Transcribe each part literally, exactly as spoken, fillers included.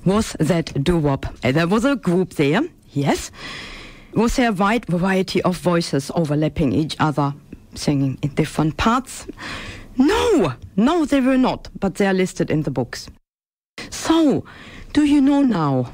was that doo-wop? Uh, There was a group there, yes. Was there a wide variety of voices overlapping each other, singing in different parts? No, no, they were not, but they are listed in the books. So, do you know now?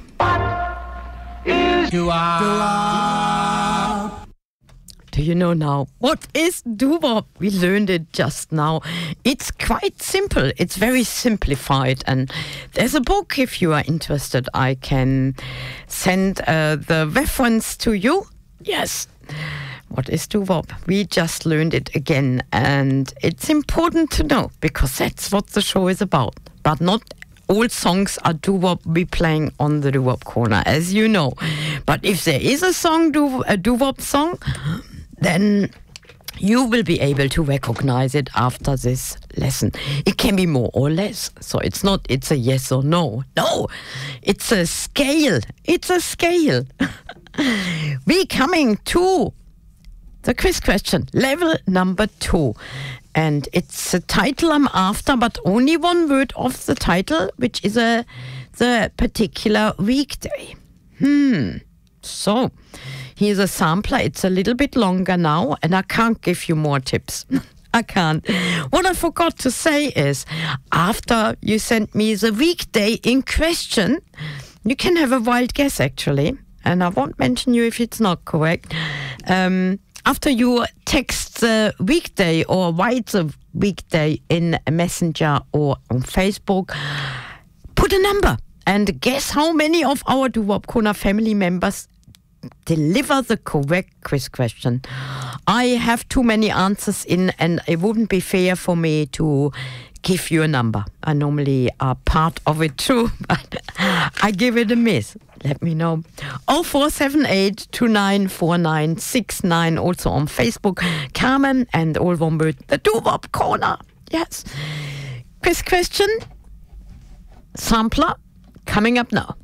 You are. Do you know now? What is doo-wop? We learned it just now. It's quite simple. It's very simplified. And there's a book, if you are interested. I can send uh, the reference to you. Yes. What is doo-wop? We just learned it again. And it's important to know, because that's what the show is about. But not all songs are doo-wop we playing on the doo-wop corner, as you know. But if there is a song, doo- a doo-wop song, then you will be able to recognize it after this lesson. It can be more or less. So it's not, it's a yes or no. No, it's a scale. It's a scale. We coming to the quiz question, level number two. And it's a title I'm after, but only one word of the title, which is a the particular weekday. Hmm. So, here's a sampler. It's a little bit longer now, and I can't give you more tips. I can't. What I forgot to say is, after you send me the weekday in question, you can have a wild guess, actually, and I won't mention you if it's not correct. Um, after you text the weekday or write the weekday in a messenger or on Facebook, put a number and guess how many of our doo-wop corner family members deliver the correct quiz question. I have too many answers in, and it wouldn't be fair for me to give you a number. I normally are part of it too, but I give it a miss. Let me know. oh four seven eight, two nine four nine six nine. Also on Facebook, Carmen, and all one word, the doo-wop corner. Yes. Quiz question, sampler, coming up now.